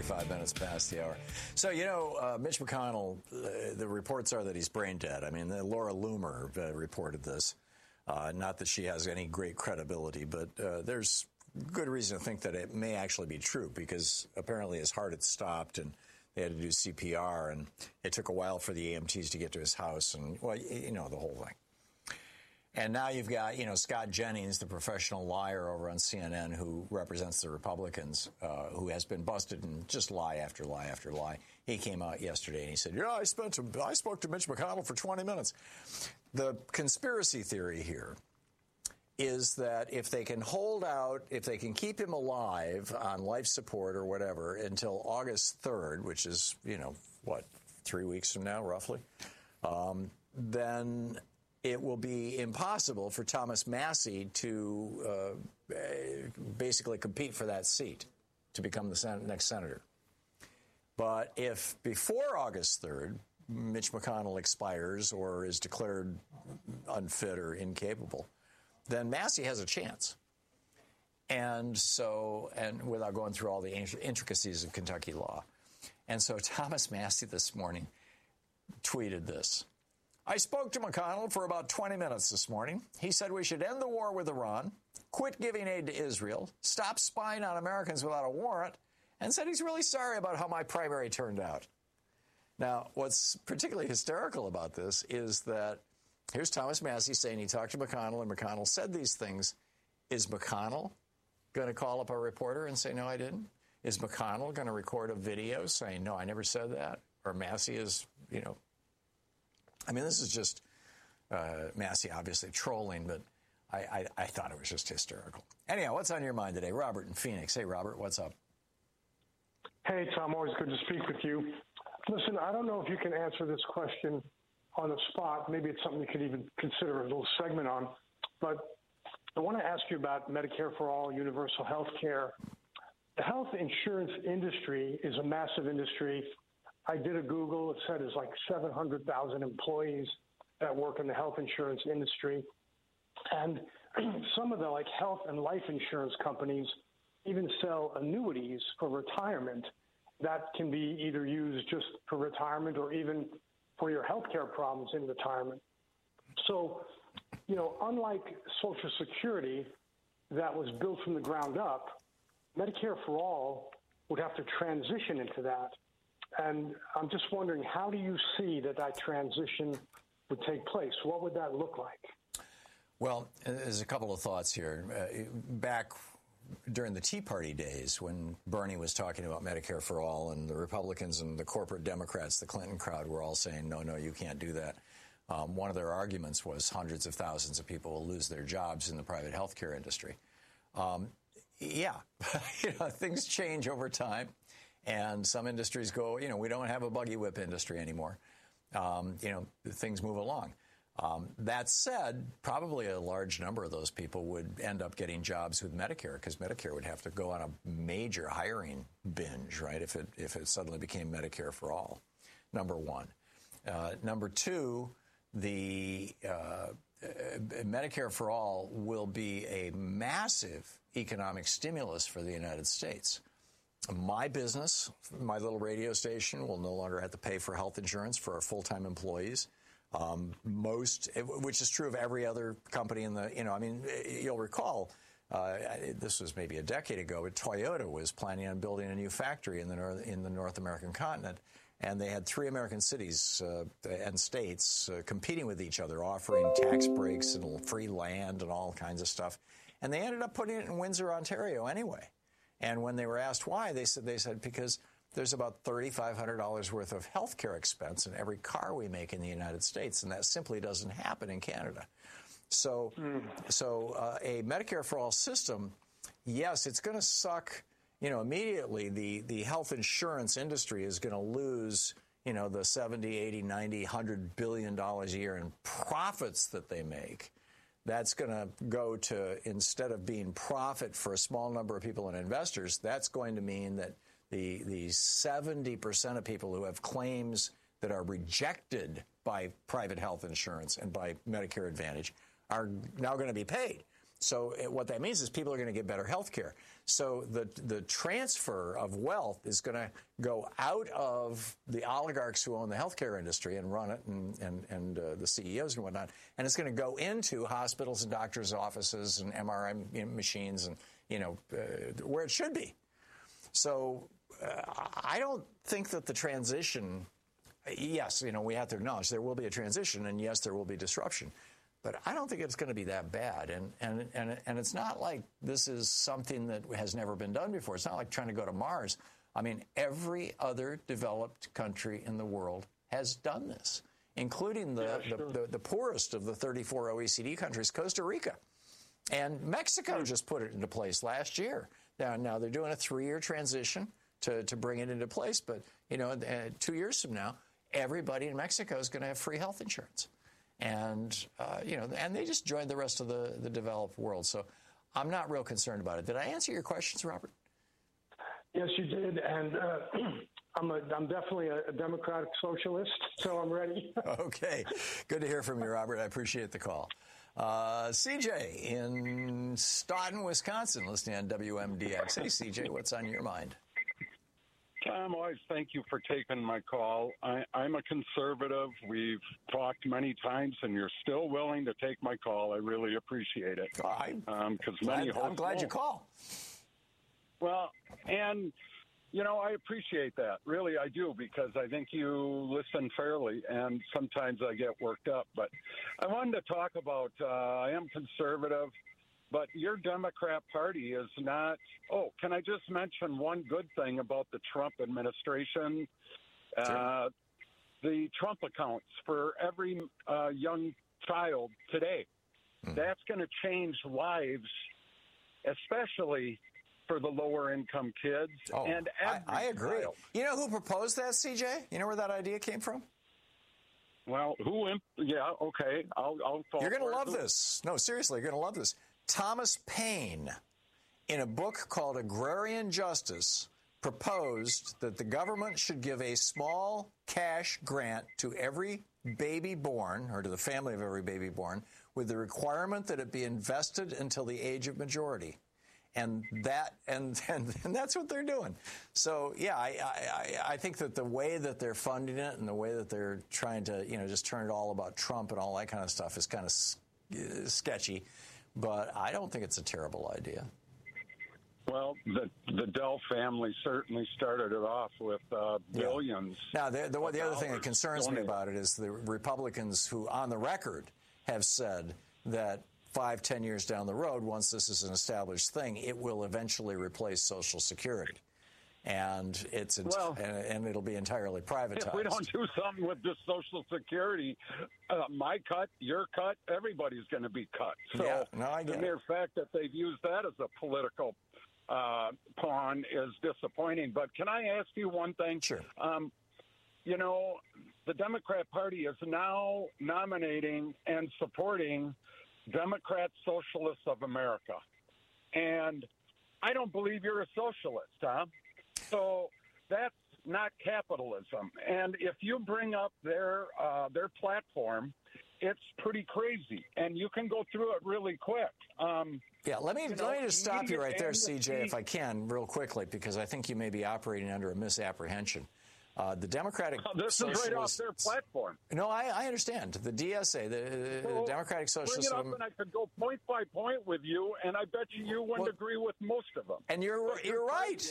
35 minutes past the hour. So, Mitch McConnell, the reports are that he's brain dead. I mean, Laura Loomer reported this. Not that she has any great credibility, but there's good reason to think that it may actually be true, because apparently his heart had stopped and they had to do CPR, and it took a while for the EMTs to get to his house, and, well, the whole thing. And now you've got, Scott Jennings, the professional liar over on CNN who represents the Republicans, who has been busted in just lie after lie after lie. He came out yesterday and he said, I spoke to Mitch McConnell for 20 minutes. The conspiracy theory here is that if they can hold out, if they can keep him alive on life support or whatever until August 3rd, which is, 3 weeks from now, roughly, then it will be impossible for Thomas Massie to basically compete for that seat to become the next senator. But if before August 3rd, Mitch McConnell expires or is declared unfit or incapable, then Massie has a chance. And without going through all the intricacies of Kentucky law. And so Thomas Massie this morning tweeted this. I spoke to McConnell for about 20 minutes this morning. He said we should end the war with Iran, quit giving aid to Israel, stop spying on Americans without a warrant, and said he's really sorry about how my primary turned out. Now, what's particularly hysterical about this is that here's Thomas Massie saying he talked to McConnell and McConnell said these things. Is McConnell going to call up a reporter and say, no, I didn't? Is McConnell going to record a video saying, no, I never said that? Or Massie is, this is just Massie obviously trolling, but I thought it was just hysterical. Anyhow, what's on your mind today? Robert in Phoenix. Hey, Robert, what's up? Hey, Tom, always good to speak with you. Listen, I don't know if you can answer this question on the spot. Maybe it's something you could even consider a little segment on. But I want to ask you about Medicare for All, universal health care. The health insurance industry is a massive industry. I did a Google. It said it's like 700,000 employees that work in the health insurance industry. And some of the health and life insurance companies even sell annuities for retirement that can be either used just for retirement or even for your health care problems in retirement. So, unlike Social Security that was built from the ground up, Medicare for All would have to transition into that. And I'm just wondering, how do you see that transition would take place? What would that look like? Well, there's a couple of thoughts here. Back during the Tea Party days, when Bernie was talking about Medicare for All and the Republicans and the corporate Democrats, the Clinton crowd, were all saying, no, you can't do that. One of their arguments was hundreds of thousands of people will lose their jobs in the private health care industry. Things change over time. And some industries go, we don't have a buggy whip industry anymore. Things move along. That said, probably a large number of those people would end up getting jobs with Medicare, because Medicare would have to go on a major hiring binge, right, if it suddenly became Medicare for All, number one. Number two, the Medicare for All will be a massive economic stimulus for the United States. My business, my little radio station, will no longer have to pay for health insurance for our full-time employees. Which is true of every other company in the, you'll recall, this was maybe a decade ago, but Toyota was planning on building a new factory in the North American continent. And they had 3 American cities and states competing with each other, offering tax breaks and free land and all kinds of stuff. And they ended up putting it in Windsor, Ontario anyway. And when they were asked why, they said because there's about $3,500 worth of health care expense in every car we make in the United States, and that simply doesn't happen in Canada. So a Medicare for All system, yes, it's going to suck. Immediately the health insurance industry is going to lose, the 70, 80, 90, $100 billion a year in profits that they make. That's going to go to, instead of being profit for a small number of people and investors, that's going to mean that the 70% of people who have claims that are rejected by private health insurance and by Medicare Advantage are now going to be paid. So what that means is people are going to get better health care. So the transfer of wealth is going to go out of the oligarchs who own the healthcare industry and run it, and the CEOs and whatnot, and it's going to go into hospitals and doctors' offices and MRI machines and where it should be. So I don't think that the transition. Yes, we have to acknowledge there will be a transition, and yes, there will be disruption. But I don't think it's going to be that bad. And it's not like this is something that has never been done before. It's not like trying to go to Mars. I mean, every other developed country in the world has done this, including the poorest of the 34 OECD countries, Costa Rica. And Mexico just put it into place last year. Now they're doing a 3-year transition to bring it into place. But, 2 years from now, everybody in Mexico is going to have free health insurance. And, and they just joined the rest of the developed world. So I'm not real concerned about it. Did I answer your questions, Robert? Yes, you did. And I'm definitely a democratic socialist, so I'm ready. Okay. Good to hear from you, Robert. I appreciate the call. CJ in Stoughton, Wisconsin, listening on WMDX. Hey, CJ, what's on your mind? Tom, always thank you for taking my call. I'm a conservative. We've talked many times, and you're still willing to take my call. I really appreciate it. I'm glad you called. Well, and, I appreciate that. Really, I do, because I think you listen fairly, and sometimes I get worked up. But I wanted to talk about, I am conservative, but your Democrat Party is not. Oh, can I just mention one good thing about the Trump administration? Sure. The Trump accounts for every young child today. That's going to change lives, especially for the lower income kids. Oh, and I agree. Child. You know who proposed that, CJ? You know where that idea came from? Well, yeah, okay. I'll fall. You're going to love this. No, seriously, you're going to love this. Thomas Paine, in a book called Agrarian Justice, proposed that the government should give a small cash grant to every baby born, or to the family of every baby born, with the requirement that it be invested until the age of majority. And that's what they're doing. So, yeah, I think that the way that they're funding it and the way that they're trying to, just turn it all about Trump and all that kind of stuff is kind of sketchy. But I don't think it's a terrible idea. Well, the Dell family certainly started it off with billions. Now, the other thing that concerns me about it is the Republicans who, on the record, have said that 5-10 years down the road, once this is an established thing, it will eventually replace Social Security. And and it'll be entirely privatized. If we don't do something with this Social Security, my cut, your cut, everybody's going to be cut. So I get the mere fact that they've used that as a political pawn is disappointing. But can I ask you one thing? Sure. The Democrat Party is now nominating and supporting Democrat Socialists of America. And I don't believe you're a socialist, huh? So that's not capitalism. And if you bring up their platform, it's pretty crazy. And you can go through it really quick. Let me just stop you right there, CJ, if I can, real quickly, because I think you may be operating under a misapprehension. The Democratic this Socialists... is right off their platform. No, I understand. The DSA, the Democratic Socialists... Bring it up and I could go point by point with you, and I bet you wouldn't agree with most of them. And you're right. You're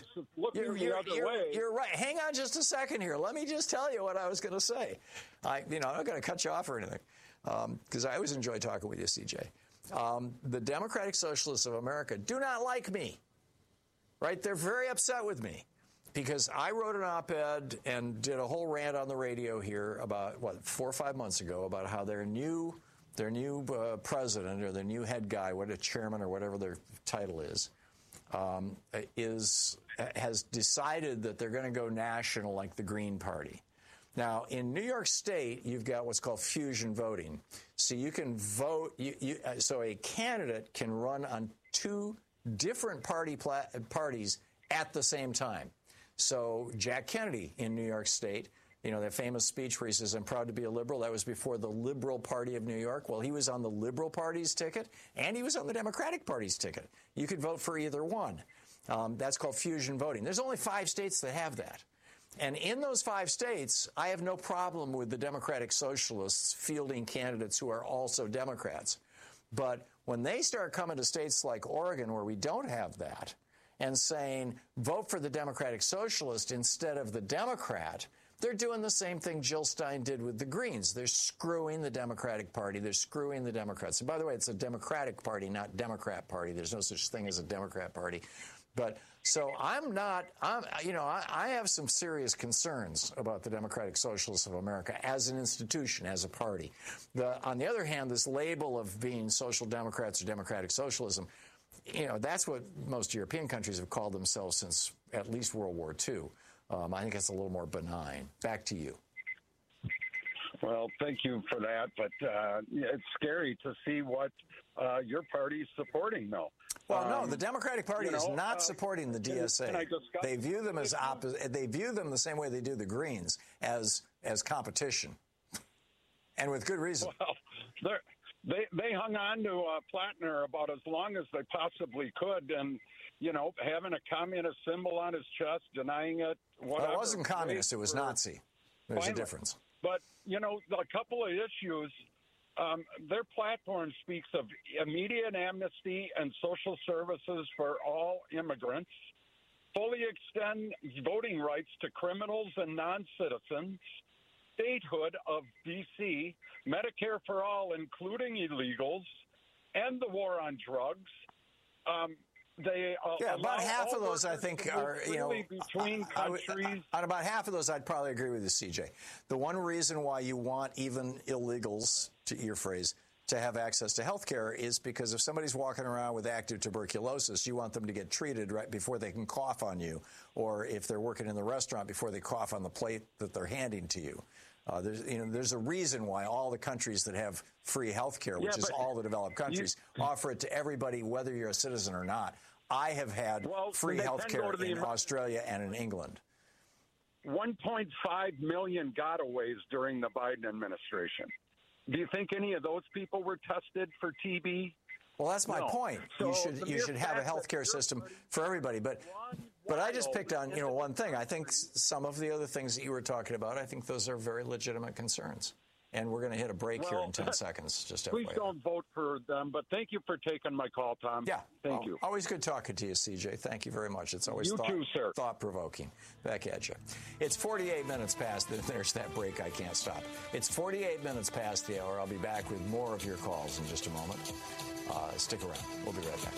right. Hang on just a second here. Let me just tell you what I was going to say. I'm not going to cut you off or anything, because I always enjoy talking with you, CJ. The Democratic Socialists of America do not like me, right? They're very upset with me. Because I wrote an op-ed and did a whole rant on the radio here about, 4 or 5 months ago, about how their new president or their new head guy, a chairman or whatever their title is, has decided that they're going to go national like the Green Party. Now, in New York State, you've got what's called fusion voting. So you can vote, so a candidate can run on 2 different parties at the same time. So Jack Kennedy in New York State You know, that famous speech where he says, I'm proud to be a liberal. That was before the Liberal Party of New York. Well, he was on the Liberal Party's ticket, and he was on the Democratic Party's ticket. You could vote for either one. That's called fusion voting. There's only 5 states that have that. And in those 5 states, I have no problem with the Democratic Socialists fielding candidates who are also Democrats. But when they start coming to states like Oregon, where we don't have that, and saying, vote for the Democratic Socialist instead of the Democrat, they're doing the same thing Jill Stein did with the Greens. They're screwing the Democratic Party. They're screwing the Democrats. And by the way, it's a Democratic Party, not Democrat Party. There's no such thing as a Democrat Party. But so I have some serious concerns about the Democratic Socialists of America as an institution, as a party. On the other hand, this label of being social democrats or democratic socialism, that's what most European countries have called themselves since at least World War II. I think it's a little more benign. Back to you. Well, thank you for that. But it's scary to see what your party's supporting, though. Well, no, the Democratic Party is not supporting the DSA. They view them as opposite. They view them the same way they do the Greens, as competition, and with good reason. Well, they hung on to Plattner about as long as they possibly could, and having a communist symbol on his chest, denying it. Whatever. Well, it wasn't communist; it was Nazi. There's a difference. But a couple of issues. Their platform speaks of immediate amnesty and social services for all immigrants, fully extend voting rights to criminals and non-citizens, statehood of D.C., Medicare for all, including illegals, and the war on drugs. About half of those, I think, are, between countries. On about half of those, I'd probably agree with you, CJ. The one reason why you want even illegals, to your phrase, to have access to health care is because if somebody's walking around with active tuberculosis, you want them to get treated right before they can cough on you, or if they're working in the restaurant, before they cough on the plate that they're handing to you. There's a reason why all the countries that have free health care, which is all the developed countries, offer it to everybody, whether you're a citizen or not. I have had free health care in Australia and in England. 1.5 million gotaways during the Biden administration. Do you think any of those people were tested for TB? Well, that's my point. So you should have a health care system for everybody. But I just picked on one thing. I think some of the other things that you were talking about, I think those are very legitimate concerns. And we're going to hit a break here in 10 seconds. Just please don't vote for them. But thank you for taking my call, Tom. Yeah. Thank you. Always good talking to you, CJ. Thank you very much. It's always thought-provoking. Back at you. It's 48 minutes past. There's that break. I can't stop. It's 48 minutes past the hour. I'll be back with more of your calls in just a moment. Stick around. We'll be right back.